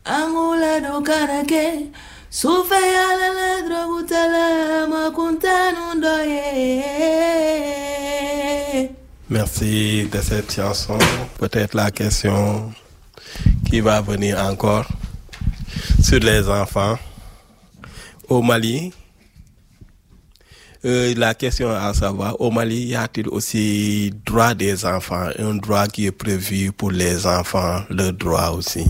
Angula do Karake, Sufeya la drogutala makuntanundoye. Merci de cette chanson. Peut-être la question qui va venir encore sur les enfants au Mali. La question à savoir, au Mali, y a-t-il aussi droit des enfants, un droit qui est prévu pour les enfants, le droit aussi?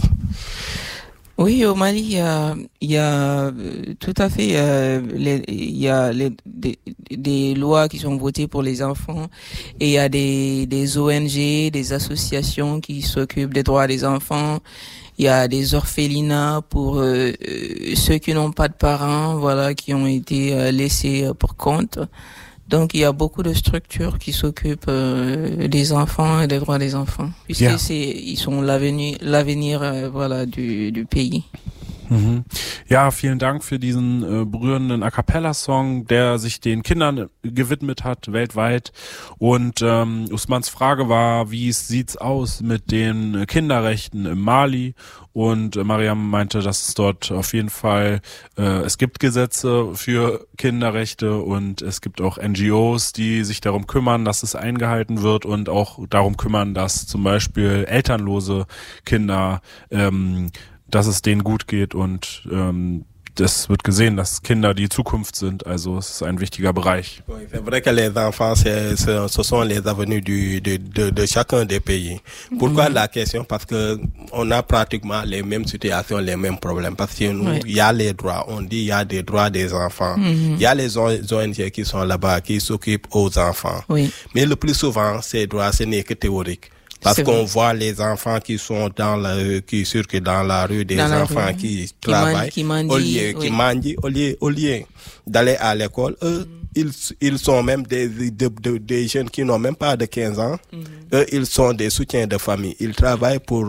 Oui, au Mali, il y a tout à fait, il y a des lois qui sont votées pour les enfants et il y a des ONG, des associations qui s'occupent des droits des enfants. Il y a des orphelinats pour ceux qui n'ont pas de parents, voilà, qui ont été laissés pour compte. Donc il y a beaucoup de structures qui s'occupent des enfants et des droits des enfants, puisque ils sont l'avenir voilà du pays. Mhm. Ja, vielen Dank für diesen berührenden A Cappella-Song, der sich den Kindern gewidmet hat, weltweit. Und Usmans Frage war, wie sieht's aus mit den Kinderrechten im Mali? Und Mariam meinte, dass es dort auf jeden Fall, es gibt Gesetze für Kinderrechte und es gibt auch NGOs, die sich darum kümmern, dass es eingehalten wird und auch darum kümmern, dass zum Beispiel elternlose Kinder dass es denen gut geht und das wird gesehen, dass Kinder die Zukunft sind. Also es ist ein wichtiger Bereich. Oui, c'est vrai que les enfants, ce sont les avenirs de chacun des pays. Pourquoi la question? Parce que on a pratiquement les mêmes situations, les mêmes problèmes. Parce que nous, il y a les droits. On dit il y a des droits des enfants. Il y a les ONG qui sont là-bas, qui s'occupent aux enfants. Oui. Mais le plus souvent, ces droits, ce n'est que théorique. Parce qu'on voit les enfants qui sont qui circulent dans la rue, des enfants qui travaillent, qui mangent, au lieu d'aller à l'école, eux, ils sont même des jeunes qui n'ont même pas de 15 ans. Eux, ils sont des soutiens de famille. Ils travaillent pour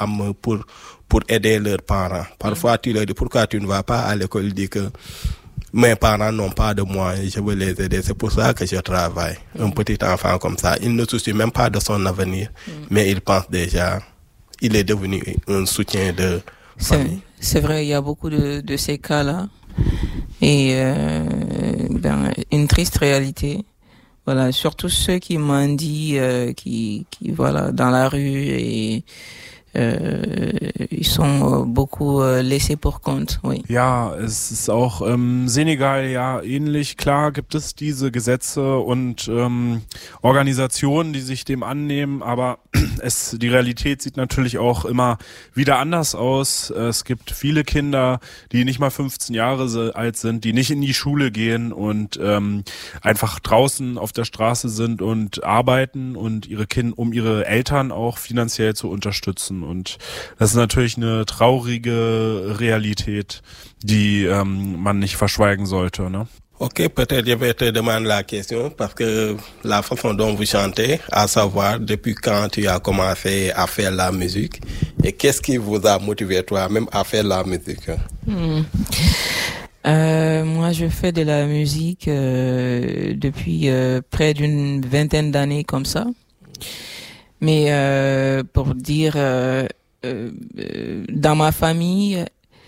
aider leurs parents. Parfois, tu leur dis, pourquoi tu ne vas pas à l'école? Ils disent que mes parents n'ont pas de moyens, je veux les aider, c'est pour ça que je travaille. Un petit enfant comme ça, il ne soucie même pas de son avenir, mais il pense déjà, il est devenu un soutien de famille. C'est vrai, il y a beaucoup de ces cas-là, et une triste réalité. Voilà, surtout ceux qui mendient, qui voilà, dans la rue, et ils sont beaucoup laissés pour compte, oui. Ja, es ist auch im Senegal ja ähnlich. Klar gibt es diese Gesetze und Organisationen, die sich dem annehmen, aber die Realität sieht natürlich auch immer wieder anders aus. Es gibt viele Kinder, die nicht mal 15 Jahre alt sind, die nicht in die Schule gehen und einfach draußen auf der Straße sind und arbeiten und um ihre Eltern auch finanziell zu unterstützen. Und das ist natürlich eine traurige Realität, die man nicht verschweigen sollte, ne? Ok, peut-être je vais te demander la question parce que la façon dont vous chantez, à savoir depuis quand tu as commencé à faire la musique et qu'est-ce qui vous a motivé toi-même à faire la musique? Moi, je fais de la musique depuis près d'une vingtaine d'années comme ça. Mais pour dire, dans ma famille,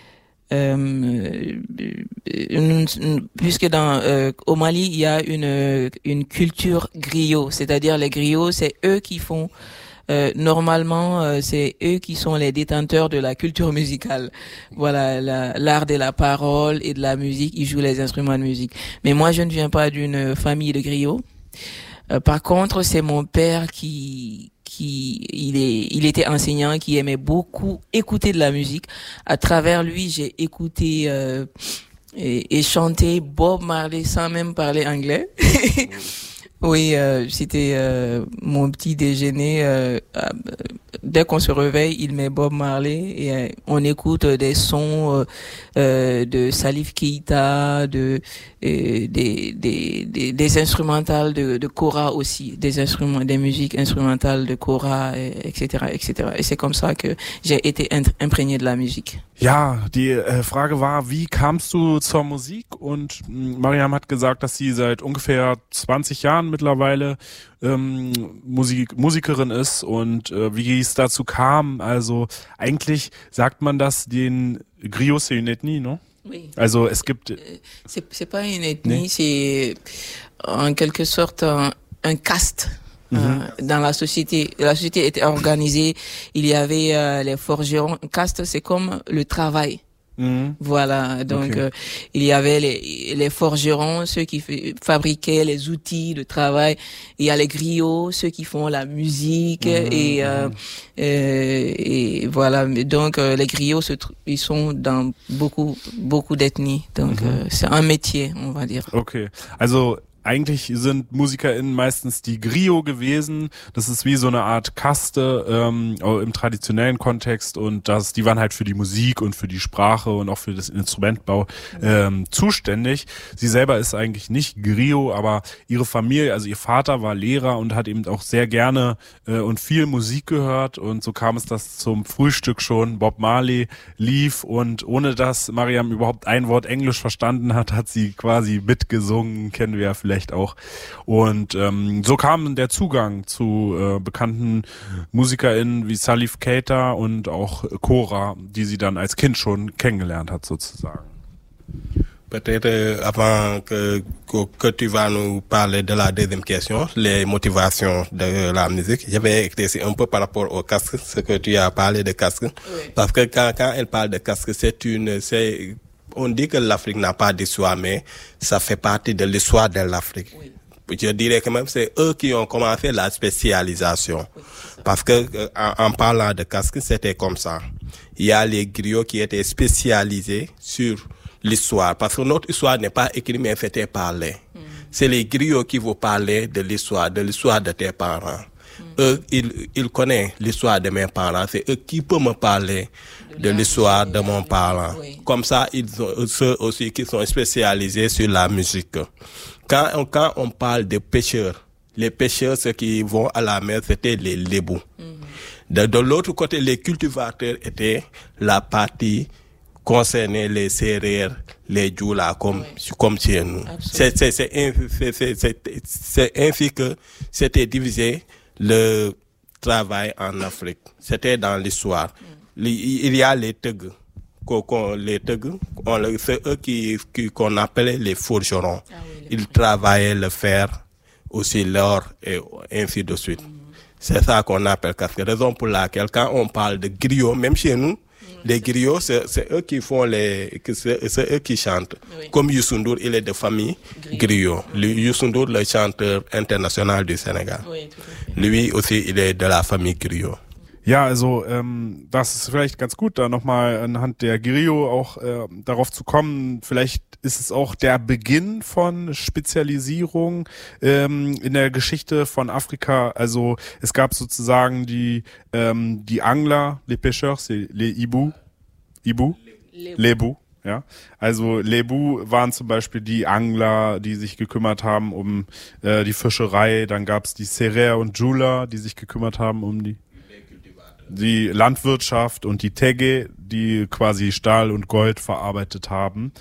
puisque au Mali il y a une culture griot, c'est-à-dire les griots, c'est eux qui font normalement c'est eux qui sont les détenteurs de la culture musicale. Voilà, l'art de la parole et de la musique, ils jouent les instruments de musique. Mais moi je ne viens pas d'une famille de griots. Par contre, c'est mon père il était enseignant, qui aimait beaucoup écouter de la musique. À travers lui, j'ai écouté et chanté Bob Marley sans même parler anglais. Oui, c'était mon petit déjeuner. Dès qu'on se réveille, il met Bob Marley et on écoute des sons de Salif Keita, des instrumentales de kora aussi, des musiques instrumentales de kora, etc., etc. Et c'est comme ça que j'ai été imprégné de la musique. Ja, die Frage war, wie kamst du zur Musik? Und Mariam hat gesagt, dass sie seit ungefähr 20 Jahren mittlerweile Musikerin ist und wie es dazu kam. Also eigentlich sagt man das den Griots, c'est une ethnie, non? Oui. Also es gibt... C'est pas une ethnie, c'est en quelque sorte un caste. Dans la société était organisée, il y avait les forgerons. Caste, c'est comme le travail. Voilà, donc il y avait les forgerons, ceux qui fabriquaient les outils de travail. Il y a les griots, ceux qui font la musique et voilà. Donc les griots ils sont dans beaucoup d'ethnies. Donc c'est un métier, on va dire. Okay, also eigentlich sind MusikerInnen meistens die Griot gewesen. Das ist wie so eine Art Kaste im traditionellen Kontext und die waren halt für die Musik und für die Sprache und auch für das Instrumentbau zuständig. Sie selber ist eigentlich nicht Griot, aber ihre Familie, also ihr Vater war Lehrer und hat eben auch sehr gerne und viel Musik gehört und so kam es, dass zum Frühstück schon Bob Marley lief und ohne dass Mariam überhaupt ein Wort Englisch verstanden hat, hat sie quasi mitgesungen, kennen wir ja vielleicht auch. Und so kam der Zugang zu bekannten MusikerInnen wie Salif Keita und auch Cora, die sie dann als Kind schon kennengelernt hat sozusagen. Peut-être avant que tu vas nous parler de la deuxième question, les motivations de la musique, j'avais éclairci un peu par rapport au casque, ce que tu as parlé de casque. Oui. Parce que quand elle parle de casque, on dit que l'Afrique n'a pas d'histoire, mais ça fait partie de l'histoire de l'Afrique. Oui. Je dirais que même c'est eux qui ont commencé la spécialisation. Oui. Parce que en parlant de casque, c'était comme ça. Il y a les griots qui étaient spécialisés sur l'histoire. Parce que notre histoire n'est pas écrite, mais c'était parlé. C'est les griots qui vous parlaient de l'histoire de tes parents. Eux, ils connaissent l'histoire de mes parents. C'est eux qui peuvent me parler de l'histoire de mon parent. Oui. Comme ça, ils ont ceux aussi qui sont spécialisés sur la musique. Quand on parle de pêcheurs, les pêcheurs, ceux qui vont à la mer, c'était les lébous. De l'autre côté, les cultivateurs étaient la partie concernée les Sérères, les Djoula, comme chez nous. C'est ainsi que c'était divisé le travail en Afrique. C'était dans l'histoire. Il y a les Teug. C'est eux qu'on appelait les forgerons. Ils travaillaient le fer, aussi l'or et ainsi de suite. C'est ça qu'on appelle casque. Raison pour laquelle quand on parle de griots, même chez nous, les griots, c'est eux qui font c'est eux qui chantent. Oui. Comme Youssou N'Dour, il est de famille griot. Youssou N'Dour, le chanteur international du Sénégal. Oui, tout à fait. Lui aussi, il est de la famille griot. Ja, also das ist vielleicht ganz gut, da nochmal anhand der Griot auch darauf zu kommen. Vielleicht ist es auch der Beginn von Spezialisierung in der Geschichte von Afrika. Also es gab sozusagen die Angler, les pêcheurs, c'est les Lebu. Ja, also Lebu waren zum Beispiel die Angler, die sich gekümmert haben um die Fischerei. Dann gab es die Sérères und Djoula, die sich gekümmert haben um die Landwirtschaft und die Tege, die quasi Stahl und Gold verarbeitet haben.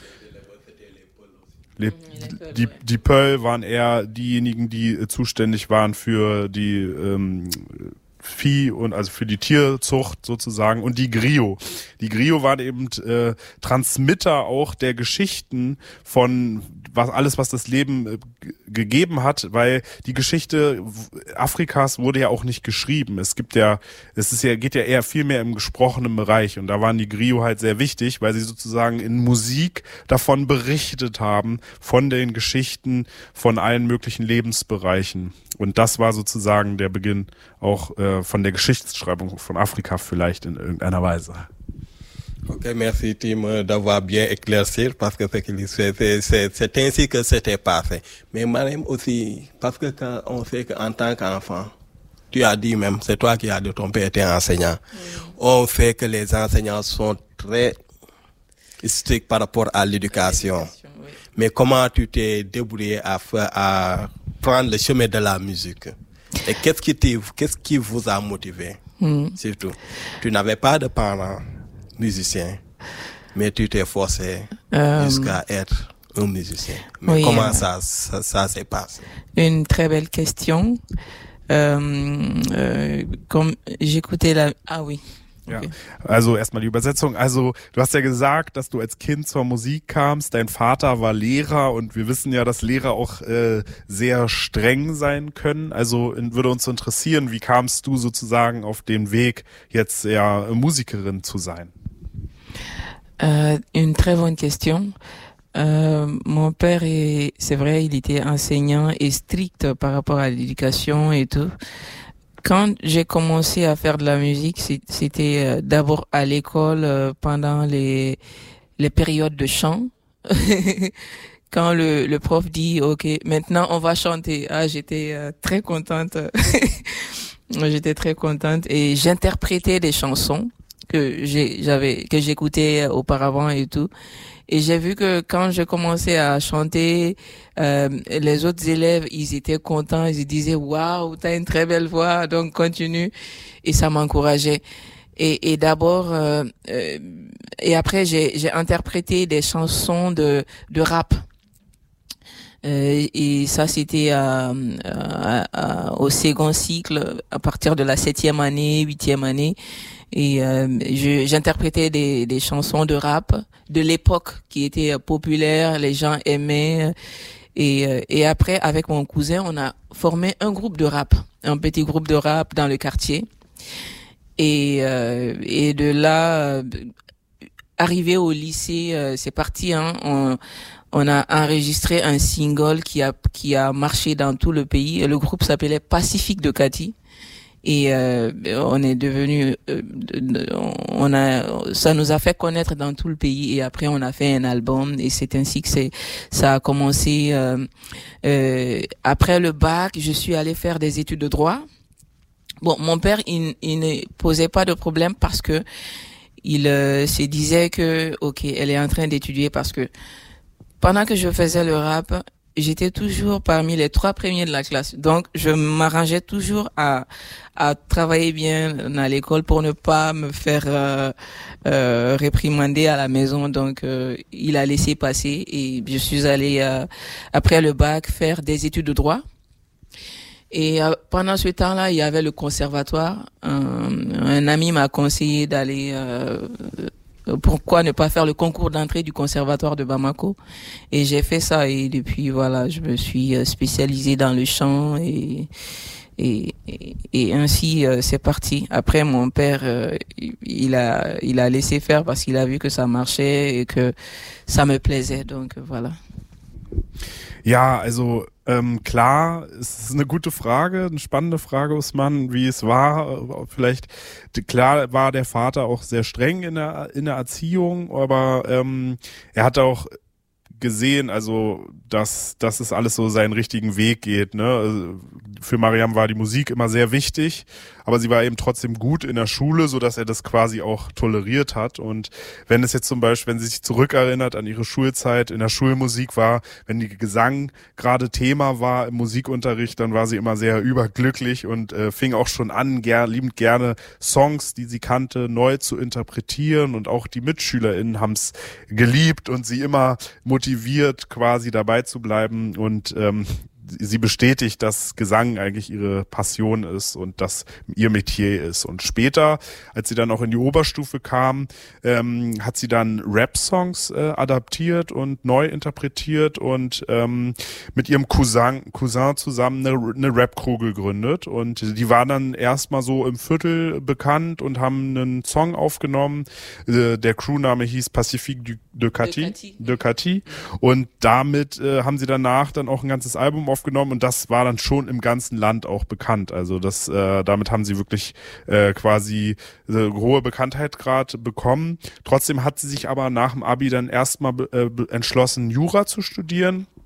Die Peul waren eher diejenigen, die zuständig waren für die Vieh und also für die Tierzucht sozusagen und die Griot. Die Griot waren eben Transmitter auch der Geschichten von was das Leben gegeben hat, weil die Geschichte Afrikas wurde ja auch nicht geschrieben. Geht ja eher viel mehr im gesprochenen Bereich und da waren die Griot halt sehr wichtig, weil sie sozusagen in Musik davon berichtet haben, von den Geschichten von allen möglichen Lebensbereichen. Und das war sozusagen der Beginn auch von der Geschichtsschreibung von Afrika vielleicht in irgendeiner Weise. Ok, merci Tim d'avoir bien éclairci parce que c'est ainsi que c'était passé. Mais même aussi, parce que quand on sait qu'en tant qu'enfant, tu as dit même, c'est toi qui as dit ton père était enseignant. On sait que les enseignants sont très stricts par rapport à l'éducation. Oui. Mais comment tu t'es débrouillé à prendre le chemin de la musique? Et qu'est-ce qui vous a motivé? Surtout, tu n'avais pas de parents musiciens. Mais tu t'es forcé jusqu'à être un musicien. Mais oui, comment ça s'est passé? Une très belle question. Comme j'écoutais Ah oui. Ja, also erstmal die Übersetzung. Also du hast ja gesagt, dass du als Kind zur Musik kamst. Dein Vater war Lehrer und wir wissen ja, dass Lehrer auch sehr streng sein können. Also würde uns interessieren, wie kamst du sozusagen auf den Weg, jetzt ja Musikerin zu sein? Une très bonne question. Mon père c'est vrai, il était enseignant et strict par rapport à l'éducation et tout. Quand j'ai commencé à faire de la musique, c'était d'abord à l'école pendant les périodes de chant. Quand le prof dit OK, maintenant on va chanter. Ah, j'étais très contente. J'étais très contente et j'interprétais des chansons que j'écoutais auparavant et tout. Et j'ai vu que quand je commençais à chanter, les autres élèves, ils étaient contents, ils disaient waouh, t'as une très belle voix, donc continue. Et ça m'encourageait. Et d'abord, et après j'ai interprété des chansons de rap. Et ça c'était au second cycle, à partir de la 7e année, 8e année. Et j'interprétais des chansons de rap de l'époque qui étaient populaires, les gens aimaient. Et après, avec mon cousin, on a formé un groupe de rap, un petit groupe de rap dans le quartier. Et de là, arrivé au lycée, c'est parti. On a enregistré un single qui a marché dans tout le pays. Le groupe s'appelait Pacifique de Cathy. Et on est devenu ça nous a fait connaître dans tout le pays et après on a fait un album et c'est ainsi que ça a commencé. Après le bac, je suis allée faire des études de droit. Bon, mon père il ne posait pas de problème parce que il se disait que OK, elle est en train d'étudier parce que pendant que je faisais le rap, j'étais toujours parmi les 3 premiers de la classe. Donc, je m'arrangeais toujours à travailler bien à l'école pour ne pas me faire réprimander à la maison. Donc, il a laissé passer et je suis allée, après le bac, faire des études de droit. Et pendant ce temps-là, il y avait le conservatoire. Un ami m'a conseillé d'aller... pourquoi ne pas faire le concours d'entrée du conservatoire de Bamako? Et j'ai fait ça et depuis voilà, je me suis spécialisée dans le chant et ainsi c'est parti. Après mon père il a laissé faire parce qu'il a vu que ça marchait et que ça me plaisait, donc voilà. Ja, also klar, es ist eine gute Frage, eine spannende Frage, Usman, wie es war. Vielleicht, klar war der Vater auch sehr streng in der Erziehung, aber er hat auch gesehen, also dass es alles so seinen richtigen Weg geht. Ne? Also, für Mariam war die Musik immer sehr wichtig, aber sie war eben trotzdem gut in der Schule, so dass er das quasi auch toleriert hat. Und wenn es jetzt zum Beispiel, wenn sie sich zurückerinnert an ihre Schulzeit, in der Schulmusik war, wenn die Gesang gerade Thema war im Musikunterricht, dann war sie immer sehr überglücklich und fing auch schon an, liebend gerne Songs, die sie kannte, neu zu interpretieren. Und auch die MitschülerInnen haben es geliebt und sie immer motiviert, quasi dabei zu bleiben. Und sie bestätigt, dass Gesang eigentlich ihre Passion ist und das ihr Metier ist. Und später, als sie dann auch in die Oberstufe kam, hat sie dann Rap-Songs adaptiert und neu interpretiert und mit ihrem Cousin zusammen eine Rap-Crew gegründet. Und die waren dann erstmal so im Viertel bekannt und haben einen Song aufgenommen. Der Crewname hieß Pacifique de Cathy. Und damit haben sie danach dann auch ein ganzes Album aufgenommen und das war dann schon im ganzen Land auch bekannt. Also damit haben sie wirklich quasi hohe Bekanntheit gerade bekommen. Trotzdem hat sie sich aber nach dem Abi dann erstmal entschlossen, Jura zu studieren.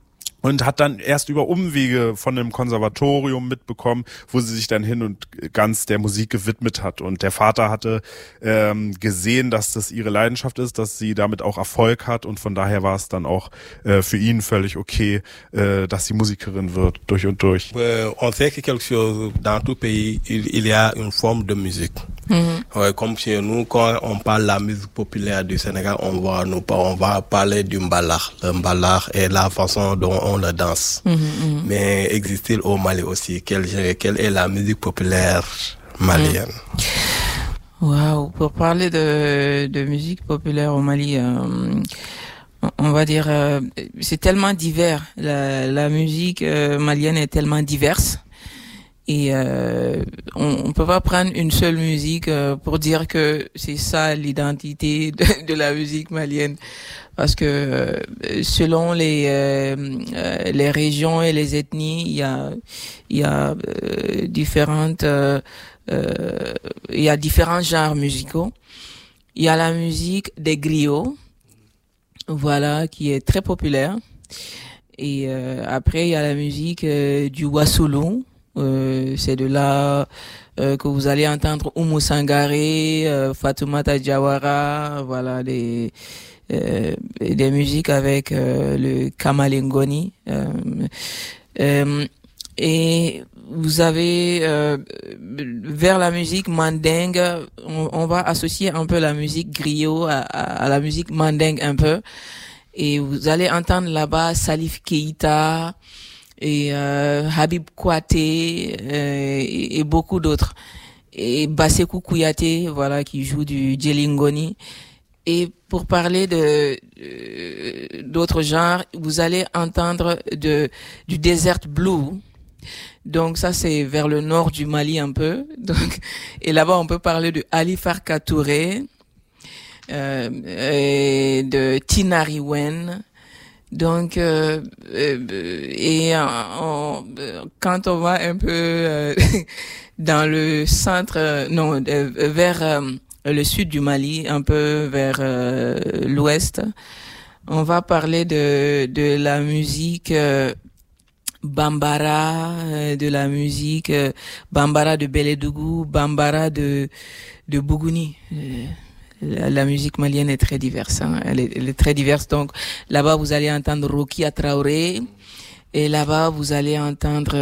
und hat dann erst über Umwege von einem Konservatorium mitbekommen, wo sie sich dann hin und ganz der Musik gewidmet hat. Und der Vater hatte gesehen, dass das ihre Leidenschaft ist, dass sie damit auch Erfolg hat, und von daher war es dann auch für ihn völlig okay, dass sie Musikerin wird, durch und durch. On sait que quelque chose, dans tout pays, il y a une forme de musique. Comme chez nous, quand on parle de la musique populaire du Sénégal, on va parler du mbalakh. Le mbalakh est la façon dont on le danse. Mais existe-t-il au Mali aussi? Quelle est la musique populaire malienne? Wow, pour parler de musique populaire au Mali, on va dire, c'est tellement divers. La musique malienne est tellement diverse. Et on peut pas prendre une seule musique pour dire que c'est ça l'identité de la musique malienne, parce que selon les régions et les ethnies, il y a différentes il y a différents genres musicaux. Il y a la musique des griots, voilà, qui est très populaire. Et après il y a la musique du Wassoulou. C'est de là que vous allez entendre Oumou Sangaré, Fatoumata Diawara, voilà, des musiques avec le Kamalengoni. Et vous avez vers la musique mandingue, on va associer un peu la musique griot à la musique mandingue un peu. Et vous allez entendre là-bas Salif Keïta et Habib Kouaté et beaucoup d'autres. Et Bassekou Kouyaté, voilà, qui joue du Djelingoni. Et pour parler d'autres genres, vous allez entendre du Desert Blue. Donc ça, c'est vers le nord du Mali un peu. Donc, et là-bas, on peut parler de Ali Farka Touré, et de Tinari Wen. Donc, quand on va un peu dans le centre, vers le sud du Mali, un peu vers l'ouest, on va parler de la musique Bambara, de la musique Bambara de Beledougou, Bambara de Bougouni. La musique malienne est très diverse, hein. Elle est très diverse. Donc là-bas vous allez entendre Rokia Traoré, et là-bas vous allez entendre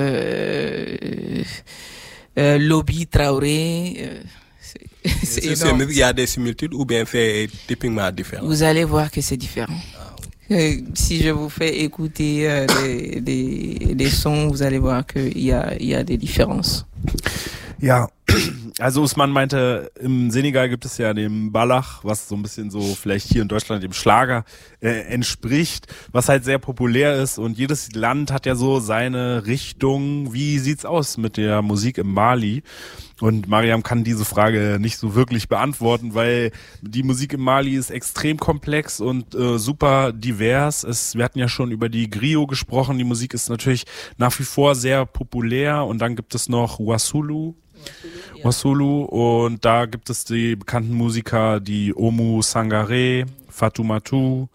Lobi Traoré. Il y a des similitudes ou bien c'est typiquement différent? Vous allez voir que c'est différent. Si je vous fais écouter des sons, vous allez voir qu'il y a des différences. Ja, also Usman meinte, im Senegal gibt es ja den Balach, was so ein bisschen so vielleicht hier in Deutschland dem Schlager entspricht, was halt sehr populär ist, und jedes Land hat ja so seine Richtung. Wie sieht's aus mit der Musik im Mali? Und Mariam kann diese Frage nicht so wirklich beantworten, weil die Musik im Mali ist extrem komplex und super divers. Wir hatten ja schon über die Griot gesprochen. Die Musik ist natürlich nach wie vor sehr populär, und dann gibt es noch Wassoulou, und da gibt es die bekannten Musiker, die Oumou Sangaré, Fatoumata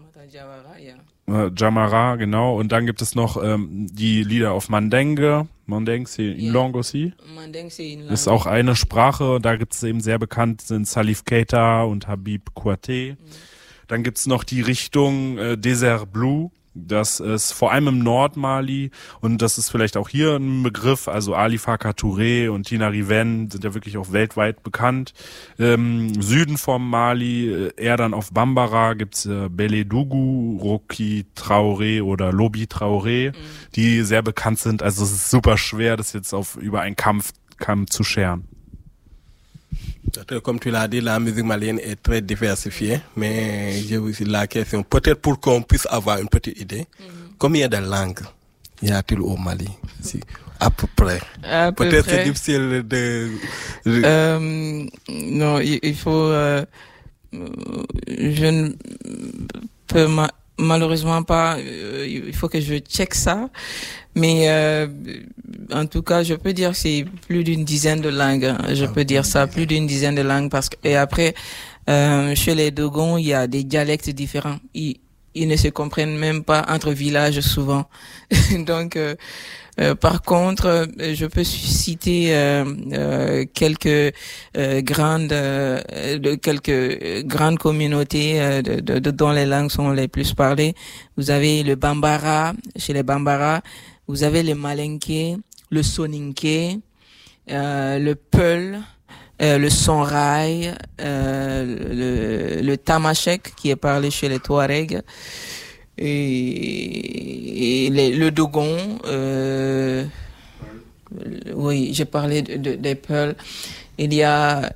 Jamara, genau, und dann gibt es noch die Lieder auf Mandingue. Mandingue, c'est une langue aussi. Mandingue, c'est une langue. Das ist auch eine Sprache, da gibt es eben sehr bekannt, sind Salif Keita und Habib Kouaté. Dann gibt es noch die Richtung Desert Blue. Das ist vor allem im Nordmali, und das ist vielleicht auch hier ein Begriff, also Ali Farka Touré und Tinari Wen sind ja wirklich auch weltweit bekannt. Süden vom Mali, eher dann auf Bambara, gibt's Beledougou, Roki Traoré oder Lobi Traoré, die sehr bekannt sind. Also es ist super schwer, das jetzt über einen Kamm zu scheren. Comme tu l'as dit, la musique malienne est très diversifiée, mais j'ai aussi la question, peut-être pour qu'on puisse avoir une petite idée, combien de langues y a-t-il au Mali? Si, à peu près. Peut-être c'est difficile de... Non, il faut... je ne peux malheureusement pas... il faut que je check ça. Mais en tout cas, je peux dire que c'est plus d'une dizaine de langues. Je peux dire ça, plus d'une dizaine de langues, parce que et après chez les Dogons, il y a des dialectes différents. Il ils ne se comprennent même pas entre villages souvent. Donc, par contre, je peux citer quelques grandes communautés dont les langues sont les plus parlées. Vous avez le Bambara, chez les Bambara, vous avez le Malinké, le Soninké, le Peul, le Songhai, le Tamashek qui est parlé chez les Touaregs, et le Dogon. Oui, j'ai parlé des Peuls. Il y a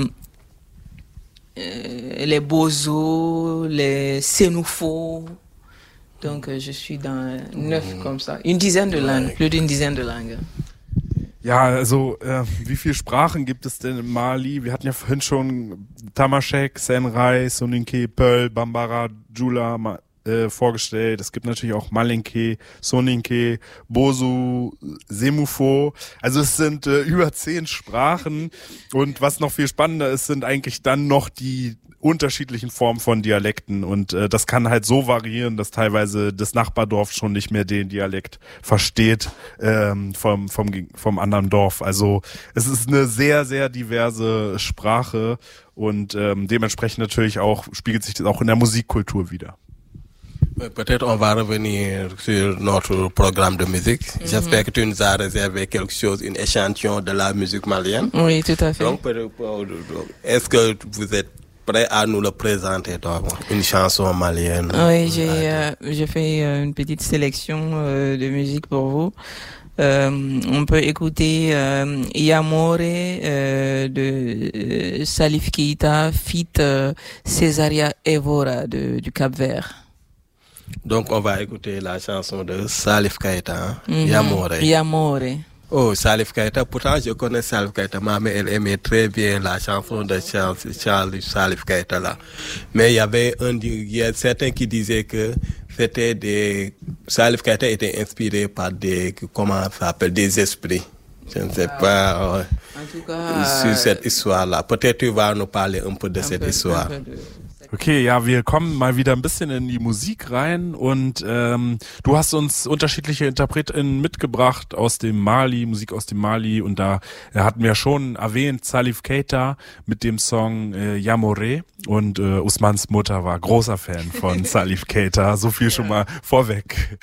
les Bozo, les Sénoufo. Donc je suis dans 9 comme ça. Une dizaine de langues, plus d'une dizaine de langues. Ja, also wie viele Sprachen gibt es denn in Mali? Wir hatten ja vorhin schon Tamashek, Senrai, Soninké, Peul, Bambara, Jula vorgestellt. Es gibt natürlich auch Malinké, Soninké, Bozu, Semufo. Also es sind über 10 Sprachen. Und was noch viel spannender ist, sind eigentlich dann noch die unterschiedlichen Formen von Dialekten, und das kann halt so variieren, dass teilweise das Nachbardorf schon nicht mehr den Dialekt versteht vom anderen Dorf. Also es ist eine sehr, sehr diverse Sprache, und dementsprechend natürlich auch spiegelt sich das auch in der Musikkultur wider. Peut-être on va revenir sur notre programme de musique. J'espère que tu nous as réservé quelque chose, une échantillon de la musique malienne. Oui, tout à fait. Donc, est-ce que vous êtes prêt à nous le présenter, donc, une chanson malienne? Oui, j'ai fait une petite sélection de musique pour vous. On peut écouter Yamore de Salif Keita feat Césaria Evora du Cap-Vert. Donc on va écouter la chanson de Salif Keita, Yamore. Yamore. Oh, Salif Keita, pourtant je connais Salif Keita, mais elle aimait très bien la chanson de Salif Keita là. Mais il y a certains qui disaient que Salif Keita était inspiré par des esprits. Je ne sais pas En tout cas, sur cette histoire-là. Peut-être tu vas nous parler un peu de cette histoire. Okay, ja, wir kommen mal wieder ein bisschen in die Musik rein, und du hast uns unterschiedliche InterpretInnen mitgebracht aus dem Mali, Musik aus dem Mali, und da hatten wir schon erwähnt Salif Keita mit dem Song Yamore, und Usmans Mutter war großer Fan von Salif Keita, so viel schon mal vorweg.